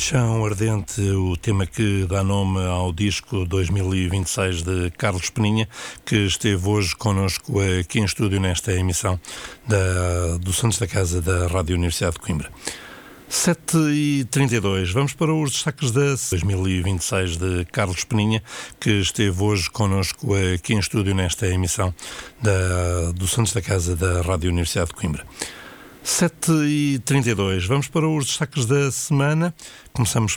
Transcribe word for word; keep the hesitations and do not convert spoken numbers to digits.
Chão Ardente, o tema que dá nome ao disco dois mil e vinte e seis de Carlos Peninha, que esteve hoje connosco aqui em estúdio nesta emissão da, do Santos da Casa da Rádio Universidade de Coimbra. sete e trinta e dois, vamos para os destaques da dois mil e vinte e seis de Carlos Peninha, que esteve hoje connosco aqui em estúdio nesta emissão da, do Santos da Casa da Rádio Universidade de Coimbra. sete e trinta e dois, vamos para os destaques da semana. Começamos